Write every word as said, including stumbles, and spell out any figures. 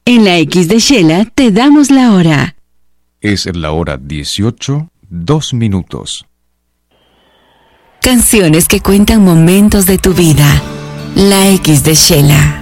En la X de Shela te damos la hora. Es la hora dieciocho, dos minutos. Canciones que cuentan momentos de tu vida. La X de Shela.